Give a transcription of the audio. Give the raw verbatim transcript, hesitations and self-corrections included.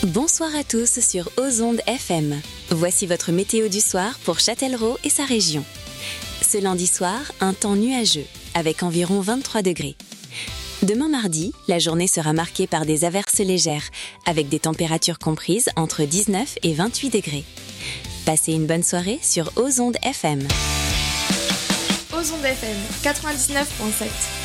Bonsoir à tous sur Ozonde F M. Voici votre météo du soir pour Châtellerault et sa région. Ce lundi soir, un temps nuageux, avec environ vingt-trois degrés. Demain mardi, la journée sera marquée par des averses légères, avec des températures comprises entre dix-neuf et vingt-huit degrés. Passez une bonne soirée sur Ozonde F M. Ozonde F M quatre-vingt-dix-neuf virgule sept.